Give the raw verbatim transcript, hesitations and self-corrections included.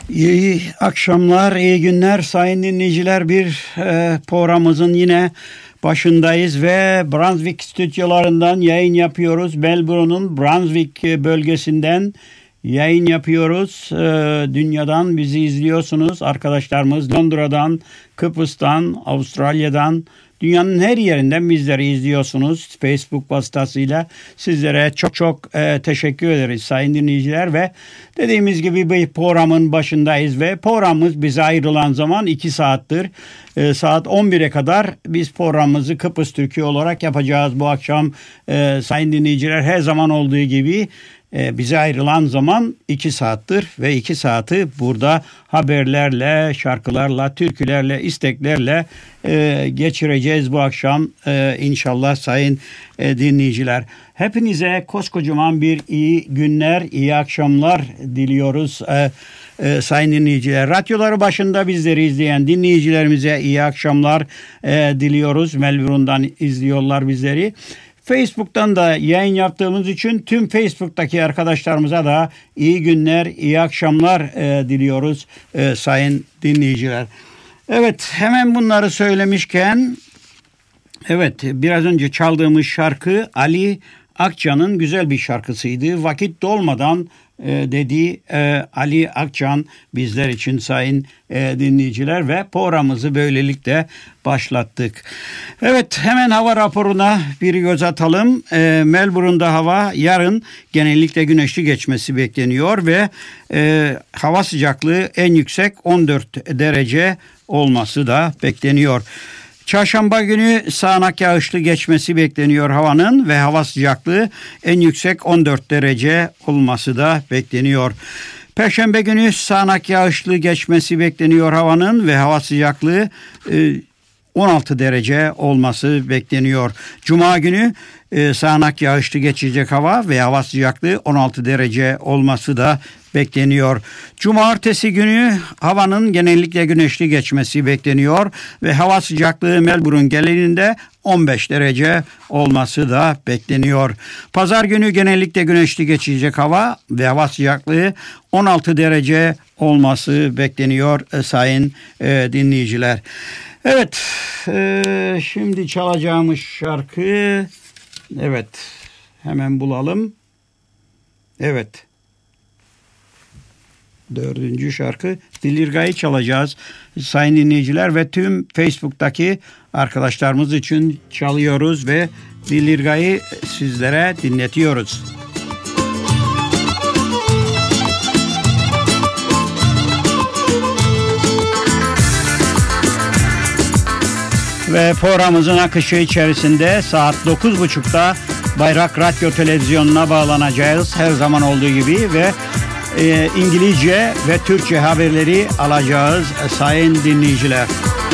İyi akşamlar, iyi günler sayın dinleyiciler. Bir e, programımızın yine başındayız ve Brunswick stüdyolarından yayın yapıyoruz. Melbourne'un Brunswick bölgesinden yayın yapıyoruz. E, dünyadan bizi izliyorsunuz. Arkadaşlarımız Londra'dan, Kıbrıs'tan, Avustralya'dan, dünyanın her yerinden bizleri izliyorsunuz Facebook vasıtasıyla. Sizlere çok çok e, teşekkür ederiz sayın dinleyiciler ve dediğimiz gibi bir programın başındayız ve programımız bize ayrılan zaman iki saattir. E, saat on bire kadar biz programımızı Kıbrıs Türkiye olarak yapacağız bu akşam. E, sayın dinleyiciler, her zaman olduğu gibi e, bize ayrılan zaman iki saattir ve iki saati burada haberlerle, şarkılarla, türkülerle, isteklerle e, geçireceğiz bu akşam e, inşallah sayın e, dinleyiciler. Hepinize koskocaman bir iyi günler, iyi akşamlar diliyoruz e, e, sayın dinleyiciler. Radyoları başında bizleri izleyen dinleyicilerimize iyi akşamlar e, diliyoruz. Melbourne'dan izliyorlar bizleri. Facebook'tan da yayın yaptığımız için tüm Facebook'taki arkadaşlarımıza da iyi günler, iyi akşamlar e, diliyoruz e, sayın dinleyiciler. Evet, hemen bunları söylemişken, evet biraz önce çaldığımız şarkı Ali Akcan'ın güzel bir şarkısıydı. Vakit dolmadan e, dediği e, Ali Akcan bizler için sayın e, dinleyiciler ve programımızı böylelikle başlattık. Evet, hemen hava raporuna bir göz atalım. E, Melbourne'da hava yarın genellikle güneşli geçmesi bekleniyor ve e, hava sıcaklığı en yüksek on dört derece olması da bekleniyor. Çarşamba günü sağanak yağışlı geçmesi bekleniyor havanın ve hava sıcaklığı en yüksek on dört derece olması da bekleniyor. Perşembe günü sağanak yağışlı geçmesi bekleniyor havanın ve hava sıcaklığı on altı derece olması bekleniyor. Cuma günü sağanak yağışlı geçecek hava ve hava sıcaklığı on altı derece olması da bekleniyor. Cumartesi günü havanın genellikle güneşli geçmesi bekleniyor ve hava sıcaklığı Melbourne genelinde on beş derece olması da bekleniyor. Pazar günü genellikle güneşli geçecek hava ve hava sıcaklığı on altı derece olması bekleniyor e, sayın e, dinleyiciler. Evet, e, şimdi çalacağımız şarkı, evet hemen bulalım. Evet. Dördüncü şarkı Dilirga'yı çalacağız sayın dinleyiciler ve tüm Facebook'taki arkadaşlarımız için çalıyoruz ve Dilirga'yı sizlere dinletiyoruz. Ve programımızın akışı içerisinde saat dokuz buçukta Bayrak Radyo Televizyonu'na bağlanacağız her zaman olduğu gibi ve e, İngilizce ve Türkçe haberleri alacağız sayın dinleyiciler.